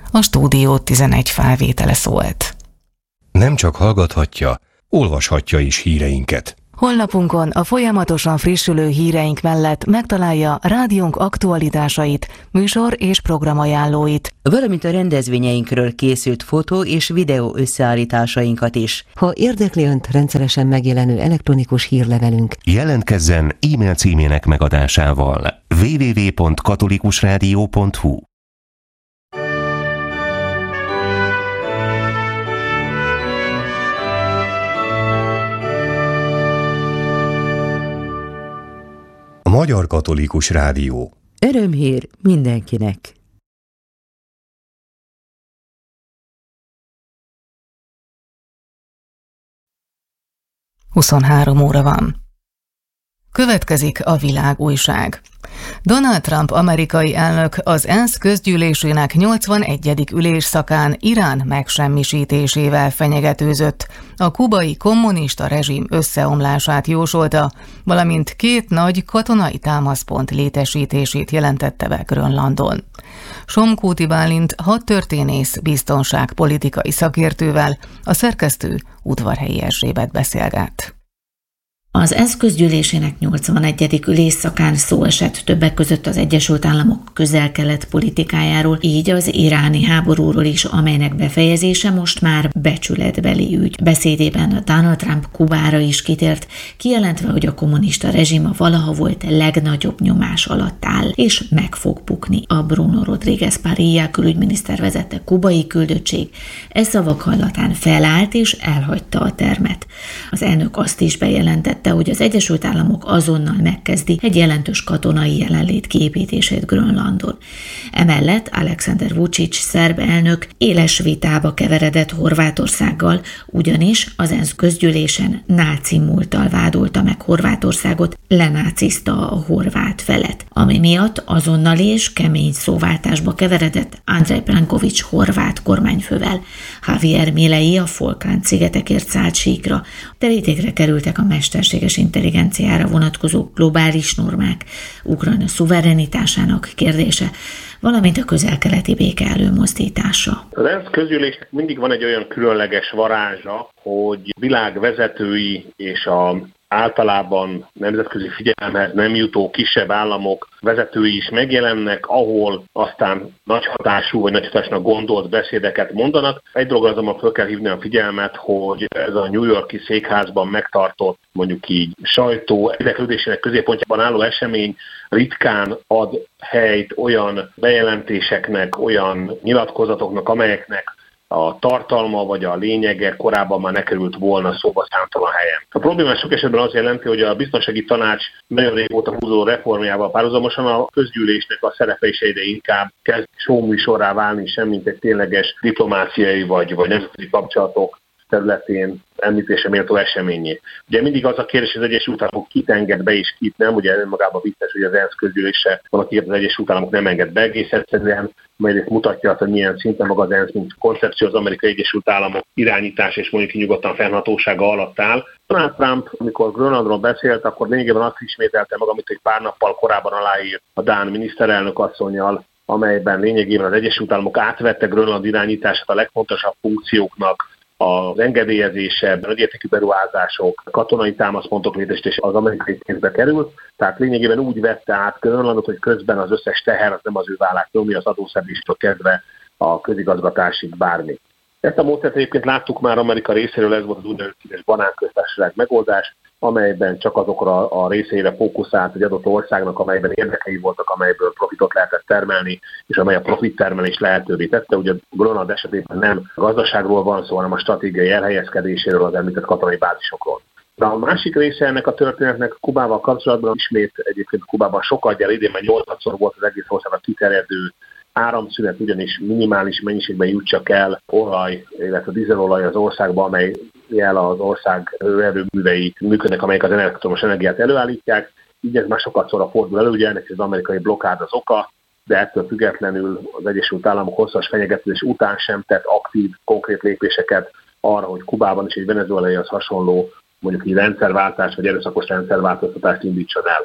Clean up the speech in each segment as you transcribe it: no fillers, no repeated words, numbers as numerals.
A stúdió 11 felvétele szólt. Nem csak hallgathatja, olvashatja is híreinket. Honlapunkon a folyamatosan frissülő híreink mellett megtalálja rádiónk aktualitásait, műsor és programajánlóit, valamint a rendezvényeinkről készült fotó és videó összeállításainkat is. Ha érdekli Önt rendszeresen megjelenő elektronikus hírlevelünk, Jelentkezzen e-mail címének megadásával www.katolikusradio.hu. A Magyar Katolikus Rádió. Örömhír mindenkinek! 23 óra van. Következik a világújság. Donald Trump amerikai elnök az ENSZ közgyűlésének 81. ülésszakán Irán megsemmisítésével fenyegetőzött, a kubai kommunista rezsim összeomlását jósolta, valamint 2 nagy katonai támaszpont létesítését jelentette be Grönlandon. Somkúti Bálint hadtörténész biztonságpolitikai szakértővel a szerkesztő Udvarhelyi Erzsébet beszélget. Az ENSZ közgyűlésének 81. ülésszakán szó esett többek között az Egyesült Államok közel-kelet politikájáról, így az iráni háborúról is, amelynek befejezése most már becsületbeli ügy. Beszédében Donald Trump Kubára is kitért, kijelentve, hogy a kommunista rezsim a valaha volt legnagyobb nyomás alatt áll, és meg fog bukni. A Bruno Rodríguez Parilla külügyminiszter vezette kubai küldöttség szavak hallatán felállt és elhagyta a termet. Az elnök azt is bejelentette, hogy az Egyesült Államok azonnal megkezdi egy jelentős katonai jelenlét kiépítését Grönlandon. Emellett Alexander Vučić szerb elnök éles vitába keveredett Horvátországgal, ugyanis az ENSZ közgyűlésen náci múlttal vádolta meg Horvátországot, lenácizta a horvát felet, ami miatt azonnali és kemény szóváltásba keveredett Andrej Plenković horvát kormányfővel. Javier Milei a Falkland-szigetekért szállt síkra. Terítékre kerültek a mesterséges intelligenciára vonatkozó globális normák, Ukrajna szuverenitásának kérdése, valamint a közel-keleti béke előmozdítása. Az ENSZ közgyűlésnek mindig van egy olyan különleges varázsa, hogy világvezetői és általában nemzetközi figyelemhez nem jutó kisebb államok vezetői is megjelennek, ahol aztán nagy hatású vagy nagy hatásnak gondolt beszédeket mondanak. Egy dolog azonban fel kell hívni a figyelmet, hogy ez a New York-i székházban megtartott, mondjuk így, sajtó érdeklődésének középpontjában álló esemény ritkán ad helyt olyan bejelentéseknek, olyan nyilatkozatoknak, amelyeknek a tartalma vagy a lényege korábban már ne került volna szóba számtalan helyen. A probléma sok esetben azt jelenti, hogy a biztonsági tanács nagyon régóta húzó reformjával párhuzamosan a közgyűlésnek a szerepe is egyre inkább kezd showműsorrá válni, semmint egy tényleges diplomáciai vagy nemzetközi kapcsolatok területén említése méltó eseményé. Ugye mindig az a kérdés, hogy az Egyesült Államok kit enged be és kit nem, ugye önmagában vicces, hogy az ENSZ közgyűlése valakiért az Egyesült Államok nem enged be egész egyszerűen, majd mutatja azt, hogy milyen szinten maga az ENSZ, mint koncepció az Amerikai Egyesült Államok irányítás és mondjuk nyugodtan fennhatósága alatt áll. Donald Trump, amikor Grönlandról beszélt, akkor lényegében azt ismételte maga, amit egy pár nappal korábban aláírt a dán miniszterelnök asszonnyal, amelyben lényegében az Egyesült Államok átvette Grönland irányítását a legfontosabb funkcióknak, az engedélyezése, nagyértékű beruházások, katonai támaszpontok létesítése az amerikai kézbe került, tehát lényegében úgy vette át Grönlandot, hogy közben az összes teher az nem az ő vállát nyomni, az adószedéstől kezdve a közigazgatásig bármi. Ezt a módszert egyébként láttuk már Amerika részéről, ez volt az úgynevezett banánköztársaság megoldás, amelyben csak azokra a részeire fókuszált egy adott országnak, amelyben érdekei voltak, amelyből profitot lehetett termelni, és amely a profittermelést lehetővé tette. Ugye Grönland esetében nem a gazdaságról van szó, hanem a stratégiai elhelyezkedéséről, az említett katonai bázisokról. De a másik része ennek a történetnek Kubával kapcsolatban ismét egyébként Kubában sokadjára, idén már 8-szor volt az egész országnak kiterjedő áramszünet, ugyanis minimális mennyiségben jut csak el olaj, illetve dízelolaj az országba, amely jel az ország erőművei működnek, amelyek az elektromos energiát előállítják. Így ez már sokatszorra fordul elő, ugye ennek az amerikai blokkád az oka, de ettől függetlenül az Egyesült Államok hosszas fenyegetés után sem tett aktív, konkrét lépéseket arra, hogy Kubában is egy venezuelaihoz hasonló, mondjuk egy rendszerváltás vagy erőszakos rendszerváltoztatást indítson el.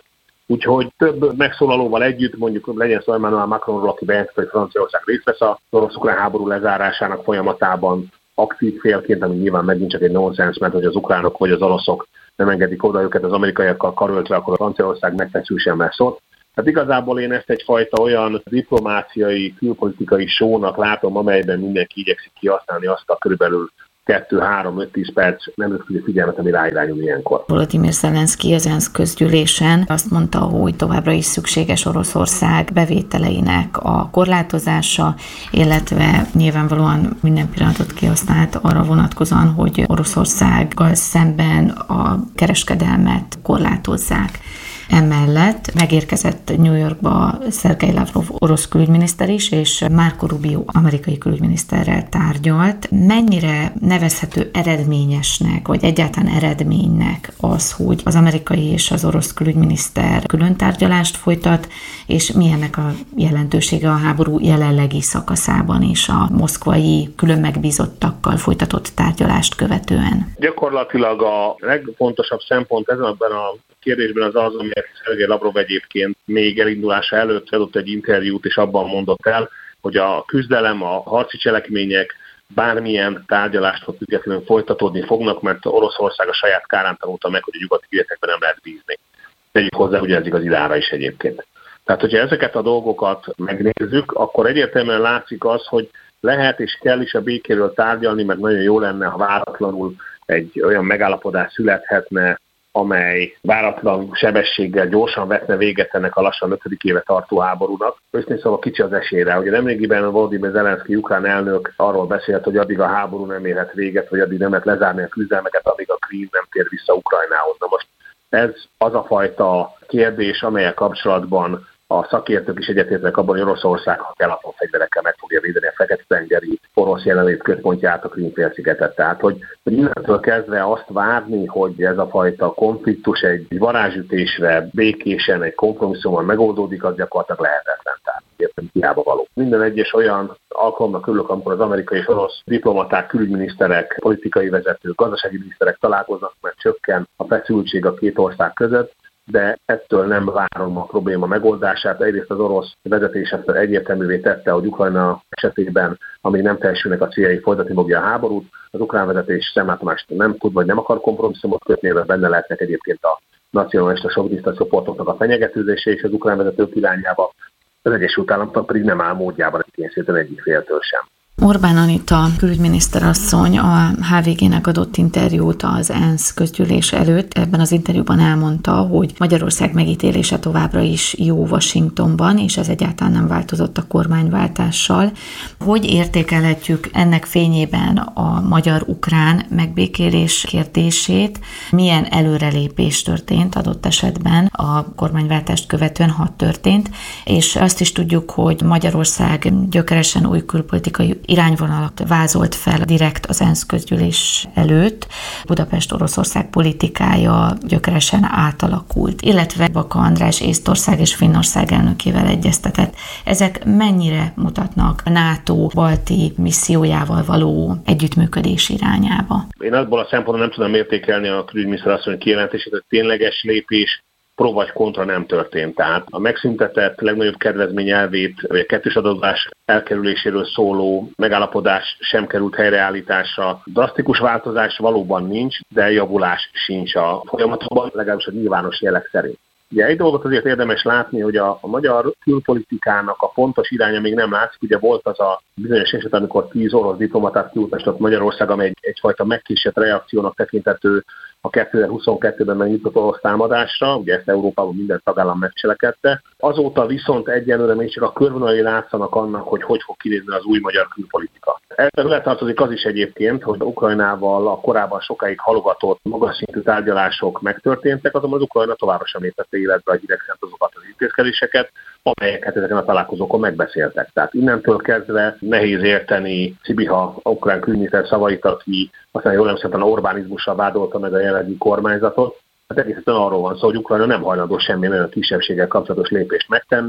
Úgyhogy több megszólalóval együtt, mondjuk legyen szó Emmanuel Macronról, aki bejelentette, hogy Franciaország részt vesz az orosz-ukrán háború lezárásának folyamatában aktív félként, ami nyilván megint csak egy nonsens, mert hogy az ukránok vagy az oroszok nem engedik oda őket az amerikaiakkal karöltve, akkor a Franciaország megfeszül sem lesz ott. Hát igazából én ezt egyfajta olyan diplomáciai, külpolitikai sónak látom, amelyben mindenki igyekszik kihasználni azt a körülbelül 2-3-5-10 perc nemzetközi figyelmet, ami ráirányul ilyenkor. Volodymyr Zelenszky az ENSZ közgyűlésen azt mondta, hogy továbbra is szükséges Oroszország bevételeinek a korlátozása, illetve nyilvánvalóan minden pillanatot kihasznált arra vonatkozóan, hogy Oroszországgal szemben a kereskedelmet korlátozzák. Emellett megérkezett New Yorkba Szergej Lavrov orosz külügyminiszter is, és Marco Rubio amerikai külügyminiszterrel tárgyalt. Mennyire nevezhető eredményesnek, vagy egyáltalán eredménynek az, hogy az amerikai és az orosz külügyminiszter külön tárgyalást folytat, és milyennek a jelentősége a háború jelenlegi szakaszában és a moszkvai külön megbízottakkal folytatott tárgyalást követően? Gyakorlatilag a legfontosabb szempont ebben a kérdésben az, amelyet Szergej Lavrov egyébként még elindulása előtt adott egy interjút, és abban mondott el, hogy a küzdelem, a harci cselekmények bármilyen tárgyalástól függetlenül folytatódni fognak, mert Oroszország a saját kárán tanulta meg, hogy a nyugati hírekben nem lehet bízni. Tegyük hozzá, ugye ez igaz Iránra is egyébként. Tehát, hogyha ezeket a dolgokat megnézzük, akkor egyértelműen látszik az, hogy lehet és kell is a békéről tárgyalni, mert nagyon jó lenne, ha váratlanul egy olyan megállapodás születhetne, amely váratlan sebességgel gyorsan vetne véget ennek a lassan 5. éve tartó háborúnak. Őszintén szóval kicsi az esélyre. Ugye nemrégiben Volodymyr Zelenszky ukrán elnök arról beszélt, hogy addig a háború nem érhet véget, vagy addig nem lehet lezárni a küzdelmeket, addig a Krím nem tér vissza Ukrajnához. Na most ez az a fajta kérdés, amelyek kapcsolatban a szakértők is egyetértnek abban, hogy Oroszország, ha kell, atomfegyverekkel meg fogja védeni a Fekete-tengeri orosz jelenlét központját, a Krím-félszigetet. Tehát, hogy innentől kezdve azt várni, hogy ez a fajta konfliktus egy varázsütésre, békésen, egy kompromisszummal megoldódik, az gyakorlatilag lehetetlen. Tehát értem, hiába való. Minden egyes olyan alkalomnak örülök, amikor az amerikai és orosz diplomaták, külügyminiszterek, politikai vezetők, gazdasági miniszterek találkoznak, mert csökken a feszültség a két ország között, de ettől nem várom a probléma megoldását. Egyrészt az orosz vezetés ezt egyértelművé tette, hogy Ukrajna esetében, amíg nem teljesülnek a céljai, folytatni fogja a háborút. Az ukrán vezetés szemlátomást nem tud, vagy nem akar kompromisszumot kötni, mert benne lehetnek egyébként a nacionalista soviniszta csoportoknak a fenyegetőzése és az ukrán vezetők irányába. Az Egyesült Államoknak pedig nem áll módjában kényszeríteni egyik féltől sem. Orbán Anita külügyminiszterasszony a HVG-nek adott interjút az ENSZ közgyűlés előtt. Ebben az interjúban elmondta, hogy Magyarország megítélése továbbra is jó Washingtonban, és ez egyáltalán nem változott a kormányváltással. Hogy értékelhetjük ennek fényében a magyar-ukrán megbékélés kérdését? Milyen előrelépés történt adott esetben a kormányváltást követően, ha történt? És azt is tudjuk, hogy Magyarország gyökeresen új külpolitikai irányvonalat vázolt fel direkt az ENSZ közgyűlés előtt. Budapest-Oroszország politikája gyökeresen átalakult, illetve Baka András Észtország és Finnország elnökével egyeztetett. Ezek mennyire mutatnak a NATO balti missziójával való együttműködés irányába? Én abból a szempontból nem tudom értékelni a külügyminiszter asszony kijelentését, hogy tényleges lépés pro vagy kontra nem történt. Tehát a megszüntetett legnagyobb kedvezmény elvét, vagy a kettős adózás elkerüléséről szóló megállapodás sem került helyreállításra. Drasztikus változás valóban nincs, de javulás sincs a folyamatban, legalábbis a nyilvános jelek szerint. Ugye egy dolgot azért érdemes látni, hogy a magyar külpolitikának a pontos iránya még nem látszik. Ugye volt az a bizonyos eset, amikor 10 orosz diplomatát kiutasított Magyarország, amely egyfajta megkésett reakciónak tekintető a 2022-ben megnyitott orosz támadásra, ugye ezt Európában minden tagállam megcselekedte. Azóta viszont egyenlőre még csak a körvonalai látszanak annak, hogy fog kinézni az új magyar külpolitika. Ebben hozzátartozik az is egyébként, hogy Ukrajnával a korábban sokáig halogatott magas szintű tárgyalások megtörténtek, azonban az Ukrajna továbbra sem léptette életbe a hírek szerint azokat az intézkedéseket, amelyeket ezeken a találkozókon megbeszéltek. Tehát innentől kezdve nehéz érteni Szibiha ukrán külügyminiszter szavait, aki aztán jól emlékszem, Orbánizmussal vádolta meg a jelenlegi kormányzatot. Hát egészen arról van szó, hogy Ukrajna nem hajlandó semmilyen olyan kisebbséggel kapcsolatos lépést megtenni,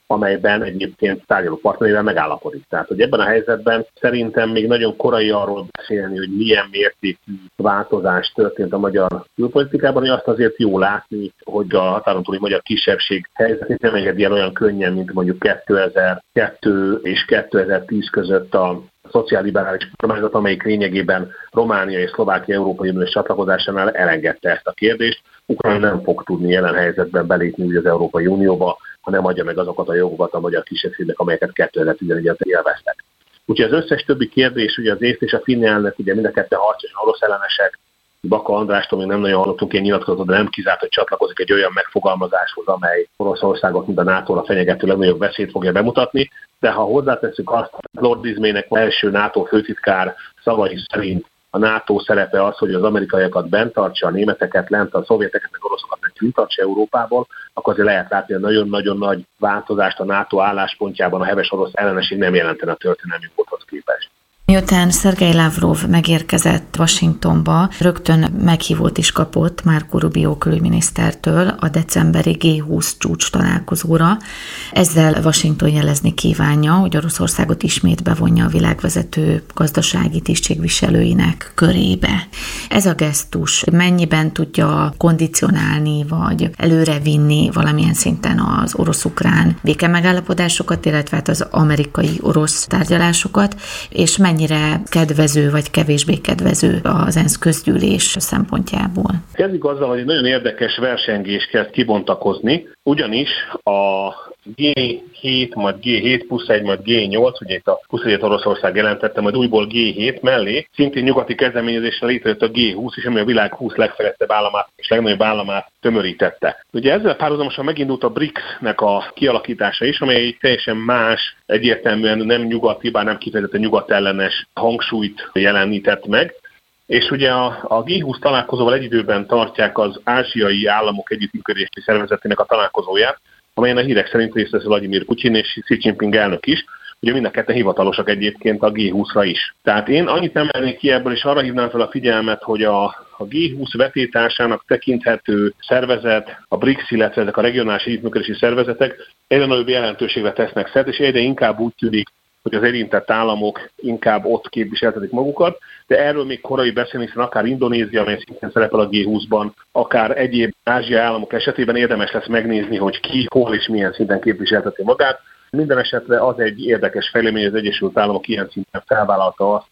amelyben egyébként tárgyaló partnerével megállapodik. Tehát, hogy ebben a helyzetben szerintem még nagyon korai arról beszélni, hogy milyen mértékű változás történt a magyar külpolitikában, hogy azt azért jó látni, hogy a határon túli magyar kisebbség helyzetét nem engedi el olyan könnyen, mint mondjuk 2002 és 2010 között a szociálliberális kormányzat, amelyik lényegében Románia és Szlovákia Európai Uniós csatlakozásánál elengedte ezt a kérdést. Ukrajna nem fog tudni jelen helyzetben belépni az Európai Unióba, ha nem adja meg azokat a jogokat a magyar kisebbségnek, amelyeket 2011-ben élveztek. Úgyhogy az összes többi kérdés, ugye az észt és a finn elnök, ugye mind a ketten harcosan orosz ellenesek, Baka Andrástól még nem nagyon hallottunk ilyen nyilatkozatot, de nem kizárt, hogy csatlakozik egy olyan megfogalmazáshoz, amely Oroszországot, mint a NATO-ra fenyegető legnagyobb veszélyt fogja bemutatni. De ha hozzátesszük azt, hogy Lord Dismaynek első NATO főtitkár szavai szerint a NATO szerepe az, hogy az amerikaiakat bent tartsa, a németeket lent, a szovjeteket, meg oroszokat meg kint tartsa Európából, akkor azért lehet látni, hogy nagyon-nagyon nagy változást a NATO álláspontjában a heves orosz ellenesség nem jelentene a történelmi múlthoz képest. Miután Szergej Lavrov megérkezett Washingtonba, rögtön meghívót is kapott Marco Rubio külügyminisztertől a decemberi G20 csúcs találkozóra. Ezzel Washington jelezni kívánja, hogy Oroszországot ismét bevonja a világvezető gazdasági tisztségviselőinek körébe. Ez a gesztus mennyiben tudja kondicionálni vagy előrevinni valamilyen szinten az orosz-ukrán békemegállapodásokat, illetve az amerikai-orosz tárgyalásokat, és mennyire kedvező vagy kevésbé kedvező az ENSZ közgyűlés szempontjából? Kezdjük azzal, hogy egy nagyon érdekes versengés kezd kibontakozni, ugyanis a G7, majd G7 plusz 1, majd G8, ugye itt a 21 Oroszország jelentette, majd újból G7 mellé, szintén nyugati kezdeményezéssel létrejött a G20, és ami a világ 20 legfejlettebb államát és legnagyobb államát tömörítette. Ugye ezzel párhuzamosan megindult a BRICS-nek a kialakítása is, amely egy teljesen más, egyértelműen nem nyugati, bár nem kifejezetten nyugatellenes hangsúlyt jelenített meg. És ugye a G20 találkozóval egy időben tartják az ázsiai államok együttműködési szervezetének a találkozóját, amelyen a hírek szerint részt vesz Vladimir Putyin és Xi Jinping elnök is, ugye mind a ketten hivatalosak egyébként a G20-ra is. Tehát én annyit emelnék ki ebből, és arra hívnám fel a figyelmet, hogy a G20 vetétársának tekinthető szervezet, a BRICS, illetve ezek a regionális együttműködési szervezetek egyre nagyobb jelentőségre tesznek szert, és egyre inkább úgy tűnik, hogy az érintett államok inkább ott képviseltetik magukat, de erről még korai beszélni, hiszen akár Indonézia, amely szintén szerepel a G20-ban, akár egyéb ázsiai államok esetében érdemes lesz megnézni, hogy ki, hol és milyen szinten képviselteti magát. Minden esetre az egy érdekes fejlemény, hogy az Egyesült Államok ilyen szinten felvállalta azt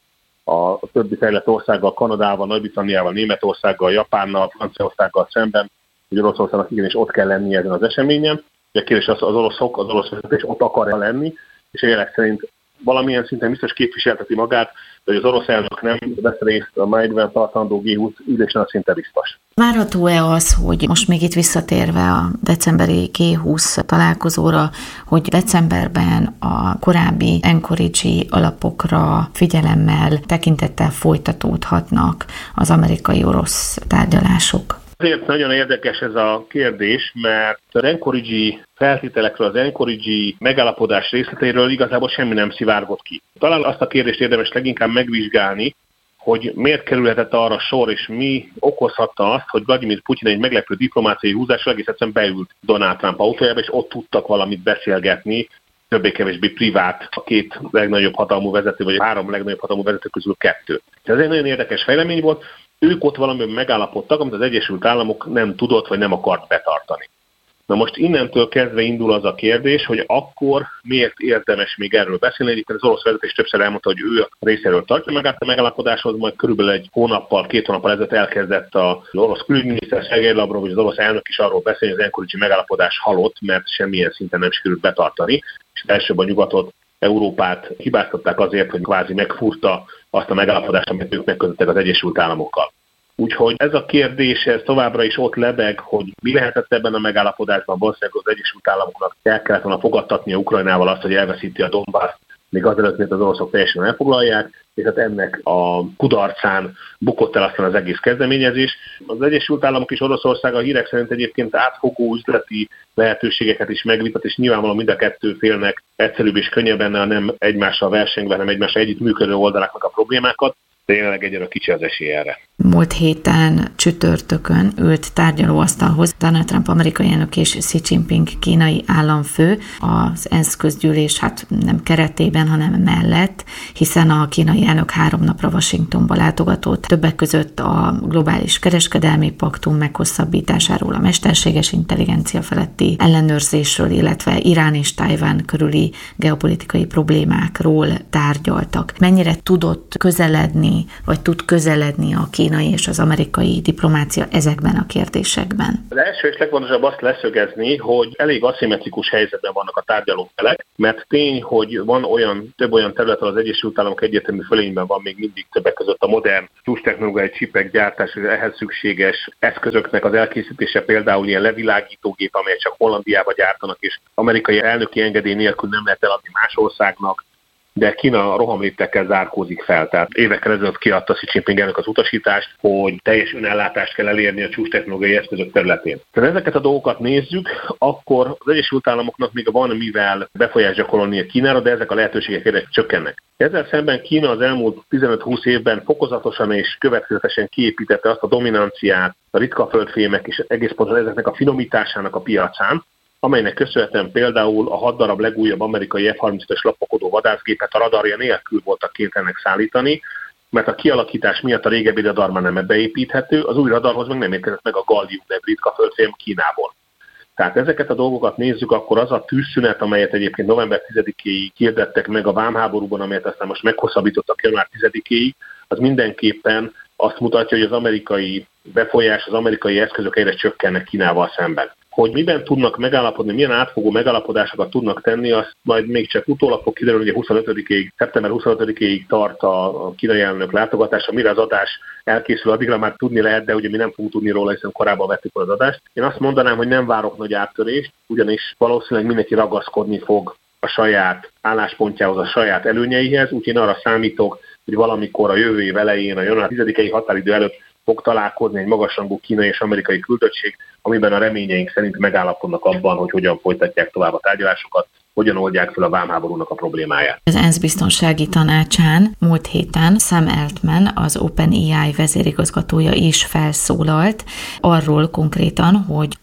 a többi fejlett országgal, Kanadával, Nagy-Britanniával, Németországgal, Japánnal, Franciaországgal szemben, hogy Oroszországnak igenis ott kell lenni ezen az eseményen. A kérdés az orosz vezetés ott akar lenni, és élek szerint valamilyen szinten biztos képviselteti magát, de hogy az orosz elnök nem vesz részt a májusban tartandó G20 ülésen, az szinte biztos. Várható-e az, hogy most még itt visszatérve a decemberi G20 találkozóra, hogy decemberben a korábbi Anchorage-i alapokra figyelemmel, tekintettel folytatódhatnak az amerikai-orosz tárgyalások? Azért nagyon érdekes ez a kérdés, mert az Anchorage-i feltételekről, az Anchorage-i megállapodás részleteiről igazából semmi nem szivárgott ki. Talán azt a kérdést érdemes leginkább megvizsgálni, hogy miért kerülhetett arra sor, és mi okozhatta azt, hogy Vladimir Putyin egy meglepő diplomáciai húzással egész egyszerűen beült Donald Trump autójába, és ott tudtak valamit beszélgetni, többé-kevésbé privát, a két legnagyobb hatalmú vezető, vagy a három legnagyobb hatalmú vezető közül 2. Ez egy nagyon érdekes fejlemény volt. Ők ott valamiben megállapodtak, amit az Egyesült Államok nem tudott, vagy nem akart betartani. Na most innentől kezdve indul az a kérdés, hogy akkor miért érdemes még erről beszélni. Egyébként az orosz vezetés többször elmondta, hogy ő a részéről tartja magát a megállapodáshoz, majd körülbelül egy hónappal, 2 hónappal ezelőtt elkezdett az orosz külügyminiszter Szergej Lavrov, vagy az orosz elnök is arról beszélni, hogy az Anchorage-i megállapodás halott, mert semmilyen szinten nem sikerült betartani, és elsőbb a nyugatot, Európát hibáztatták azért, hogy kvázi megfúrta azt a megállapodást, amit ők megkötöttek az Egyesült Államokkal. Úgyhogy ez a kérdés ez továbbra is ott lebeg, hogy mi lehetett ebben a megállapodásban. Valószínűleg az Egyesült Államoknak el kellett volna fogadtatnia Ukrajnával azt, hogy elveszíti a Donbaszt, még azelőtt, mint az oroszok teljesen elfoglalják, és hát ennek a kudarcán bukott el aztán az egész kezdeményezés. Az Egyesült Államok és Oroszország a hírek szerint egyébként átfogó üzleti lehetőségeket is megvitat, és nyilvánvalóan mind a kettő félnek egyszerűbb és könnyebb lenne, nem egymással versengve, hanem egymással együtt működő oldaláknak a problémákat. de jelenleg egyre kicsi az esély erre. Múlt héten csütörtökön ült tárgyalóasztalhoz Donald Trump amerikai elnök és Xi Jinping kínai államfő az ENSZ közgyűlés nem keretében, hanem mellett, hiszen a kínai elnök 3 napra Washingtonba látogatott, többek között a globális kereskedelmi paktum meghosszabbításáról, a mesterséges intelligencia feletti ellenőrzésről, illetve Irán és Tajván körüli geopolitikai problémákról tárgyaltak. Mennyire tudott közeledni, vagy tud közeledni a kínai és az amerikai diplomácia ezekben a kérdésekben? Az első és legfontosabb azt leszögezni, hogy elég aszimmetrikus helyzetben vannak a tárgyalófelek, mert tény, hogy van több olyan terület, ahol az Egyesült Államok egyértelmű fölényben van még mindig, többek között a modern csúcstechnológiai csipek gyártása, és ehhez szükséges eszközöknek az elkészítése, például ilyen levilágítógép, amelyet csak Hollandiába gyártanak, és amerikai elnöki engedély nélkül nem lehet eladni más országnak, de Kína rohamléptekkel zárkózik fel. Tehát évekkel ezelőtt kiadta Xi Jinping elnök az utasítást, hogy teljes önellátást kell elérni a csúcstechnológiai eszközök területén. Tehát ezeket a dolgokat nézzük, akkor az Egyesült Államoknak még van mivel befolyást gyakorolni a Kínára, de ezek a lehetőségek egyre csökkennek. Ezzel szemben Kína az elmúlt 15-20 évben fokozatosan és következetesen kiépítette azt a dominanciát a ritka földfémek és egész pontosan ezeknek a finomításának a piacán, amelynek köszönhetően például a 6 darab legújabb amerikai F-35-ös lapokodó vadászgépet a radarja nélkül voltak kénytelenek szállítani, mert a kialakítás miatt a régebbi radar már nem beépíthető, az új radarhoz meg nem érkezett meg a gallium nevű ritka földfém Kínából. Tehát ezeket a dolgokat nézzük, akkor az a tűzszünet, amelyet egyébként november 10-éig hirdettek meg a vámháborúban, amelyet aztán most meghosszabbítottak január 10-éig, az mindenképpen azt mutatja, hogy az amerikai befolyás, az amerikai eszközök egyre csökkennek Kínával szemben. Hogy miben tudnak megállapodni, milyen átfogó megállapodásokat tudnak tenni, azt majd még csak utólag fog kiderülni, hogy szeptember 25-ig tart a kínai elnök látogatása, mire az adás elkészül, addigra már tudni lehet, de ugye mi nem fogunk tudni róla, hiszen korábban vettük az adást. Én azt mondanám, hogy nem várok nagy áttörést, ugyanis valószínűleg mindenki ragaszkodni fog a saját álláspontjához, a saját előnyeihez, úgyhogy én arra számítok, hogy valamikor a jövő év elején, a január 10-i határidő előtt fog találkozni egy magasrangú kínai és amerikai küldöttség, amiben a reményeink szerint megállapodnak abban, hogy hogyan folytatják tovább a tárgyalásokat, hogyan oldják fel a vámháborúnak a problémáját. Az ENSZ biztonsági tanácsán múlt héten Sam Altman, az OpenAI vezérigazgatója is felszólalt arról konkrétan, hogy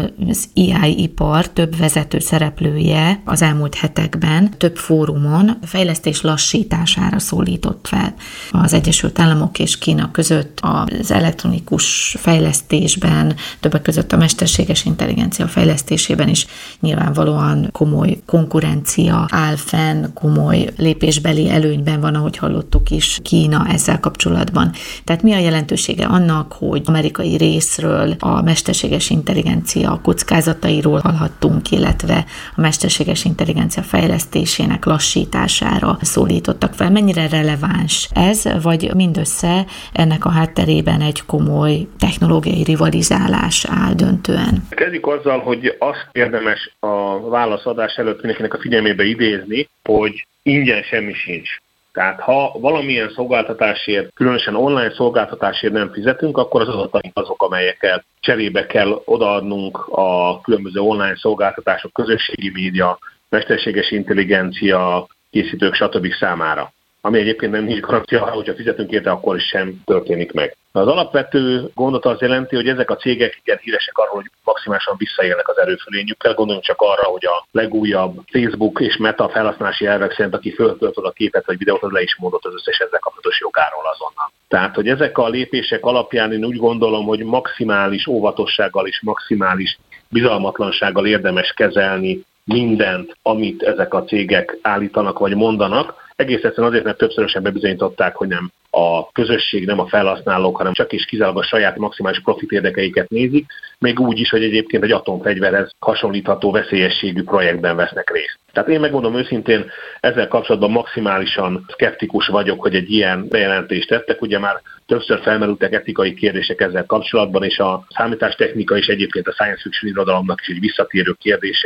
az AI-ipar több vezető szereplője az elmúlt hetekben több fórumon fejlesztés lassítására szólított fel. Az Egyesült Államok és Kína között az elektronikus fejlesztésben, többek között a mesterséges intelligencia fejlesztésében is nyilvánvalóan komoly konkurencia áll fenn, komoly lépésbeli előnyben van, ahogy hallottuk is, Kína ezzel kapcsolatban. Tehát mi a jelentősége annak, hogy amerikai részről a mesterséges intelligencia kockázatairól hallhattunk, illetve a mesterséges intelligencia fejlesztésének lassítására szólítottak fel. Mennyire releváns ez, vagy mindössze ennek a hátterében egy komoly technológiai rivalizálás áll döntően? Kezdjük azzal, hogy azt érdemes a válaszadás előtt mindenkinek a figyelmébe idézni, hogy ingyen semmi sincs. Tehát ha valamilyen szolgáltatásért, különösen online szolgáltatásért nem fizetünk, akkor az adataink azok, amelyekkel cserébe kell odaadnunk a különböző online szolgáltatások, közösségi média, mesterséges intelligencia készítők, stb. Számára. Ami egyébként nem nincs garancia, hogyha fizetünk érte, akkor is sem történik meg. Az alapvető gondot az jelenti, hogy ezek a cégek igen híresek arról, hogy maximálisan visszaélnek az erőfölényükkel. Gondoljunk csak arra, hogy a legújabb Facebook és Meta felhasználási elvek szerint, aki föltöltöd a képet vagy videót, az le is mondott az összes ezzel kapcsolatos jogáról azonnal. Tehát, hogy ezek a lépések alapján én úgy gondolom, hogy maximális óvatossággal és maximális bizalmatlansággal érdemes kezelni mindent, amit ezek a cégek állítanak vagy mondanak. Egész egyszerűen azért, mert többszörösen bebizonyították, hogy nem a közösség, nem a felhasználók, hanem csak és kizárólag a saját maximális profit érdekeiket nézik, még úgy is, hogy egyébként egy atomfegyverhez hasonlítható veszélyességű projektben vesznek részt. Tehát én megmondom őszintén, ezzel kapcsolatban maximálisan szkeptikus vagyok, hogy egy ilyen bejelentést tettek. Ugye már többször felmerültek etikai kérdések ezzel kapcsolatban, és a számítástechnika és egyébként a science fiction irodalomnak is egy visszatérő kérdése,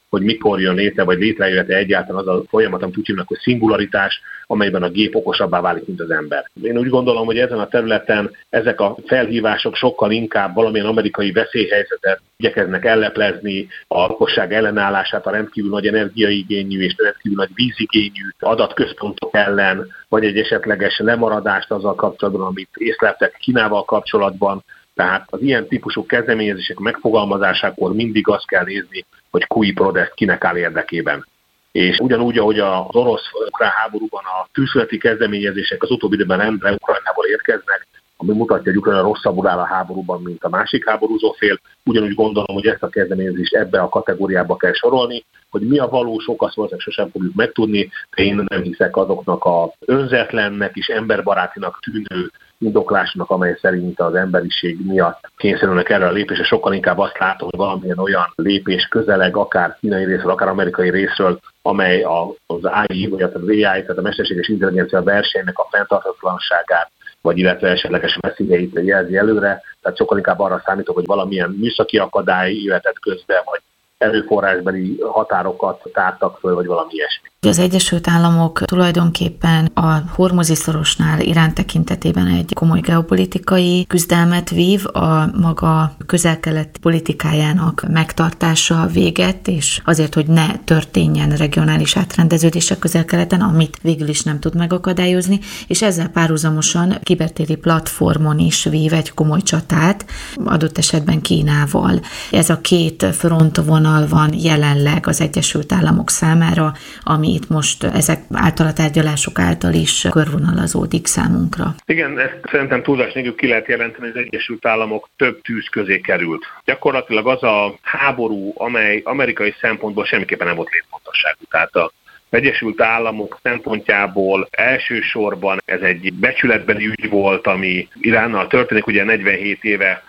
hogy mikor jön létre, vagy létrejöhet egyáltalán az a folyamat, amit úgy hívnak, hogy szingularitás, amelyben a gép okosabbá válik, mint az ember. Én úgy gondolom, hogy ezen a területen ezek a felhívások sokkal inkább valamilyen amerikai veszélyhelyzetet igyekeznek elleplezni, a lakosság ellenállását a rendkívül nagy energiaigényű és rendkívül nagy vízigényű adatközpontok ellen, vagy egy esetleges lemaradást azzal kapcsolatban, amit észleltek Kínával kapcsolatban. Tehát az ilyen típusú kezdeményezések megfogalmazásakor mindig azt kell nézni, hogy cui prodest, kinek áll érdekében. És ugyanúgy, ahogy az orosz-ukrán háborúban a tűzszüneti kezdeményezések az utóbbi időben rendre Ukrajnából érkeznek, ami mutatja, hogy Ukrajna rosszabbul áll a háborúban, mint a másik háborúzó fél, ugyanúgy gondolom, hogy ezt a kezdeményezést ebbe a kategóriába kell sorolni, hogy mi a valós ok, azt valószínűleg sosem fogjuk megtudni, de én nem hiszek azoknak az önzetlennek és emberbarátinak tűnő indoklásnak, amely szerint az emberiség miatt kényszerülnek erre a lépésre. Sokkal inkább azt látom, hogy valamilyen olyan lépés közeleg, akár kínai részről, akár amerikai részről, amely az AI, vagy az AI, tehát a mesterséges intelligencia versenynek a fenntarthatatlanságát, vagy illetve esetleges veszélyeit jelzi előre. Tehát sokkal inkább arra számítok, hogy valamilyen műszaki akadály jöhetett közbe, vagy erőforrásbeli határokat tártak föl, vagy valami ilyesmi. Az Egyesült Államok tulajdonképpen a Hormuzi-szorosnál Irán tekintetében egy komoly geopolitikai küzdelmet vív, a maga közel-keleti politikájának megtartása véget, és azért, hogy ne történjen regionális átrendeződés a közel-keleten, amit végül is nem tud megakadályozni, és ezzel párhuzamosan kibertéri platformon is vív egy komoly csatát, adott esetben Kínával. Ez a két frontvonal van jelenleg az Egyesült Államok számára, ami itt most ezek által a tárgyalások által is körvonalazódik számunkra. Igen, ezt szerintem túlzás nélkül ki lehet jelenteni, hogy az Egyesült Államok több tűz közé került. Gyakorlatilag az a háború, amely amerikai szempontból semmiképpen nem volt létfontosságú. Tehát az Egyesült Államok szempontjából elsősorban ez egy becsületbeli ügy volt, ami Iránnal történik, ugye 47 éve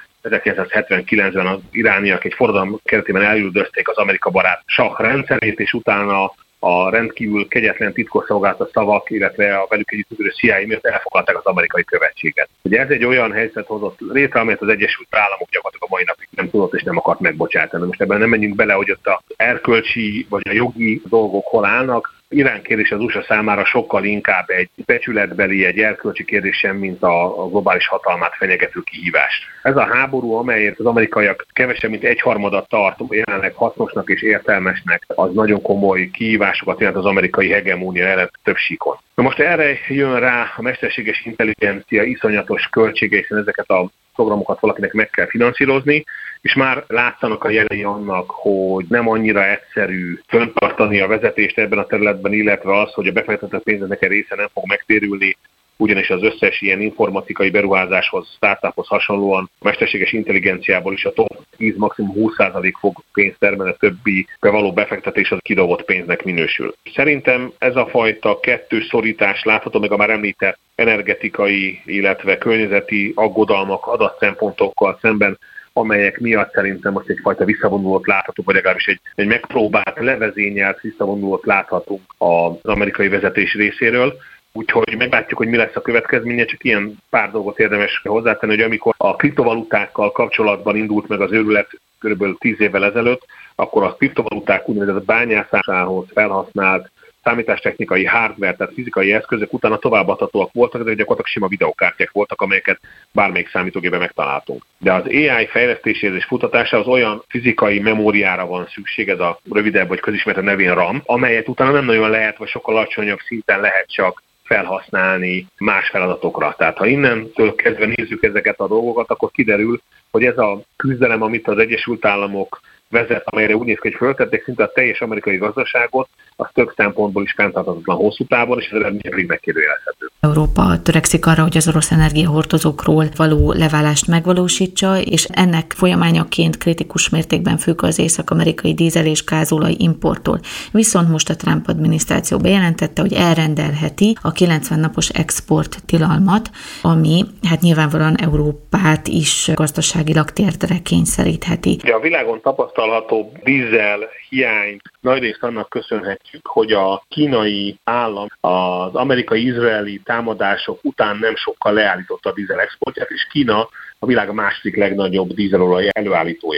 1979-ben az irániak egy forradalom keretében elüldözték az Amerika barát Sah rendszerét, és utána a rendkívül kegyetlen titkosszolgálati szavak, illetve a velük együttműködő CIA miatt elfoglalták az amerikai követséget. Ugye ez egy olyan helyzet hozott létre, amelyet az Egyesült Államok gyakorlatilag a mai napig nem tudott és nem akart megbocsátani. Most ebben nem menjünk bele, hogy ott a erkölcsi vagy a jogi dolgok hol állnak. Irán kérdés az USA számára sokkal inkább egy becsületbeli, egy erkölcsi kérdés sem, mint a globális hatalmát fenyegető kihívás. Ez a háború, amelyért az amerikaiak kevesebb, mint 1/3 tart, jelenleg hasznosnak és értelmesnek, az nagyon komoly kihívásokat jelent az amerikai hegemónia ellen több síkon. Na most erre jön rá a mesterséges intelligencia iszonyatos költsége, hiszen ezeket a programokat valakinek meg kell finanszírozni, és már látszanak a jelei annak, hogy nem annyira egyszerű fenntartani a vezetést ebben a területben, illetve az, hogy a befektetett pénznek egy része nem fog megtérülni, ugyanis az összes ilyen informatikai beruházáshoz, startuphoz hasonlóan a mesterséges intelligenciából is a top 10, maximum 20% fog pénzt termelni, a többi bevaló befektetés az kidobott pénznek minősül. Szerintem ez a fajta kettős szorítás látható meg a már említett energetikai, illetve környezeti aggodalmak, adatszempontokkal szemben, amelyek miatt szerintem most egyfajta visszavonulót láthatunk, vagy legalábbis egy megpróbált, levezényelt visszavonulót láthatunk az amerikai vezetés részéről. Úgyhogy meglátjuk, hogy mi lesz a következménye, csak ilyen pár dolgot érdemes hozzátenni, hogy amikor a kriptovalutákkal kapcsolatban indult meg az őrület kb. 10 évvel ezelőtt, akkor a kriptovaluták úgynevezett bányászásához felhasznált számítástechnikai hardware, tehát fizikai eszközök utána továbbadhatóak voltak, de gyakorlatilag sima videokártyák voltak, amelyeket bármelyik számítógépben megtaláltunk. De az AI fejlesztéséhez és futatásához olyan fizikai memóriára van szükség, ez a rövidebb vagy közismert nevén RAM, amelyet utána nem nagyon lehet, vagy sokkal alacsonyabb szinten lehet csak felhasználni más feladatokra. Tehát ha innentől kezdve nézzük ezeket a dolgokat, akkor kiderül, hogy ez a küzdelem, amit az Egyesült Államok vezet, amelyre úgy néz ki, hogy föltették szinte a teljes amerikai gazdaságot, az több szempontból is fenntarthatatlan hosszú távon, és ez eredménye pedig megkérdőjelezhető. Európa törekszik arra, hogy az orosz energiahordozókról való leválást megvalósítsa, és ennek folyamányaként kritikus mértékben függ az észak-amerikai dízel és gázolaj importtól. Viszont most a Trump adminisztráció bejelentette, hogy elrendelheti a 90 napos export tilalmat, ami hát nyilvánvalóan Európát is gazdaságilag térdre kényszerítheti. A világon tapasztalható dízel hiány nagyrészt annak köszönhetjük, hogy a kínai állam az amerikai-izraeli támadások után nem sokkal leállította a dízel exportját, és Kína a világ második legnagyobb dízelolaj előállítója.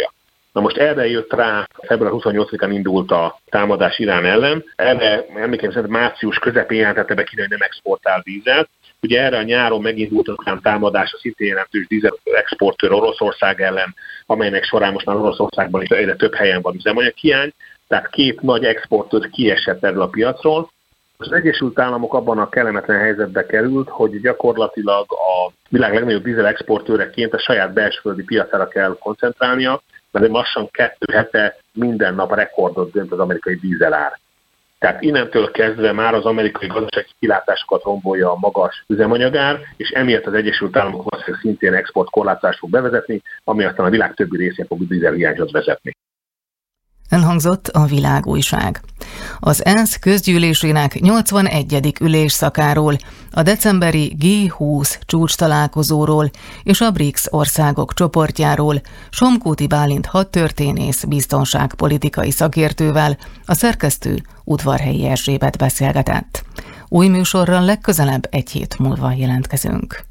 Na most erre jött rá, február 28-án indult a támadás Irán ellen. Erre emlékeim szerint március közepén jelentette be Kína, hogy nem exportál dízelt. Ugye erre a nyáron megindult a támadás a szintén jelentős dízel exportőr Oroszország ellen, amelynek során most már Oroszországban is egyre több helyen van üzemanyaghiány. Tehát két nagy exportőr kiesett erről a piacról. Az Egyesült Államok abban a kellemetlen helyzetbe került, hogy gyakorlatilag a világ legnagyobb dízel exportőreként a saját belsföldi piacára kell koncentrálnia, mert lassan 2 hete minden nap rekordot dönt az amerikai dízelár. Tehát innentől kezdve már az amerikai gazdasági kilátásokat rombolja a magas üzemanyagár, és emiatt az Egyesült Államok valószínűleg szintén exportkorlátozást fog bevezetni, ami aztán a világ többi részén fog dízelhiányhoz vezetni. Elhangzott a Világújság. Az ENSZ közgyűlésének 81. ülésszakáról, a decemberi G20 csúcstalálkozóról és a BRICS országok csoportjáról Somkúti Bálint hadtörténész biztonságpolitikai szakértővel a szerkesztő Udvarhelyi Erzsébet beszélgetett. Új műsorral legközelebb egy hét múlva jelentkezünk.